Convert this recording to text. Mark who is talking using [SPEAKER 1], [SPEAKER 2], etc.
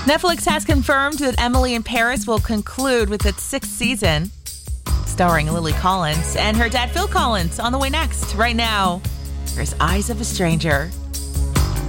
[SPEAKER 1] Netflix has confirmed that Emily in Paris will conclude with its 6th season, starring Lily Collins and her dad Phil Collins on the way next. Right now, here's Eyes of a Stranger.